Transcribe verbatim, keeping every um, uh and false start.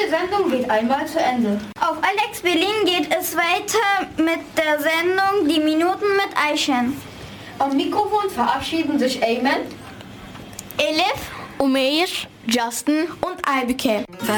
Sendung geht einmal zu Ende. Auf Alex Berlin geht es weiter mit der Sendung Die Minuten mit Ayşen. Am Mikrofon verabschieden sich Ayman, Elif, Umeir, Justin und Aybüke.